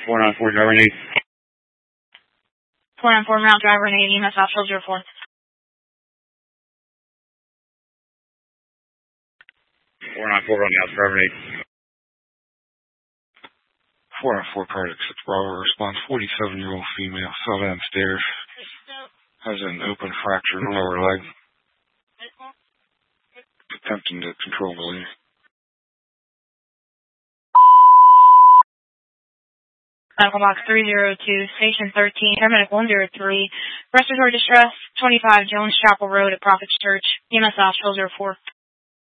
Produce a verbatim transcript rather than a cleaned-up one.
four nine four, driver need. four nine four, Mount driver need, E M S Hospital zero four. four nine four, on the outside, driver need. four nine four, cardiac six Bravo, response forty-seven-year-old female, fell downstairs, has an open fracture in the lower leg, attempting to control bleeding. Medical box three zero two, station thirteen, paramedic one zero three, respiratory distress, twenty-five Jones Chapel Road at Prophets Church, E M S Hospital zero four.